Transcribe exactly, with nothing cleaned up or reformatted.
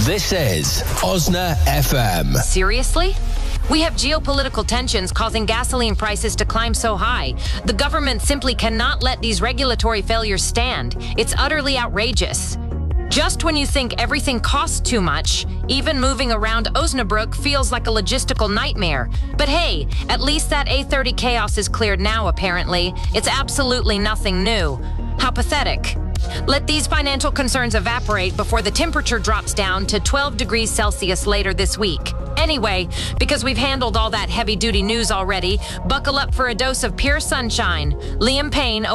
This is Osna F M. Seriously? We have geopolitical tensions causing gasoline prices to climb so high. The government simply cannot let these regulatory failures stand. It's utterly outrageous. Just when you think everything costs too much, even moving around Osnabrück feels like a logistical nightmare. But hey, at least that A thirty chaos is cleared now, apparently. It's absolutely nothing new. How pathetic. Let these financial concerns evaporate before the temperature drops down to twelve degrees Celsius later this week. Anyway, because we've handled all that heavy-duty news already, buckle up for a dose of pure sunshine. Liam Payne